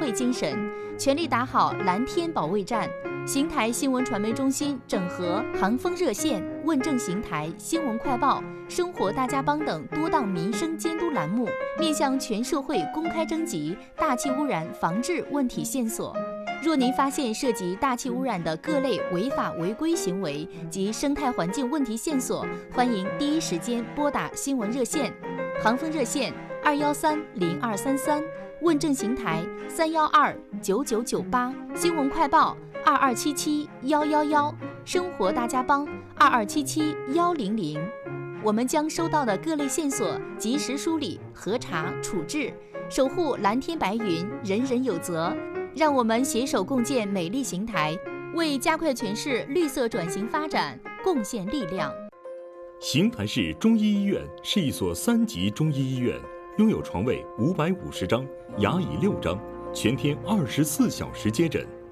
会精神，全力打好蓝天保卫战。邢台新闻传媒中心整合航风热线、问政邢台、新闻快报、生活大家帮等多档民生监督栏目，面向全社会公开征集大气污染防治问题线索。若您发现涉及大气污染的各类违法违规行为及生态环境问题线索，欢迎第一时间拨打新闻热线，航风热线2130233，问政邢台3129998，新闻快报2277111，生活大家帮2277100。我们将收到的各类线索及时梳理、核查、处置，守护蓝天白云，人人有责。让我们携手共建美丽邢台，为加快全市绿色转型发展贡献力量。 邢台市中医医院是一所3级中医医院，拥有床位550张，牙椅6张，全天24小时接诊。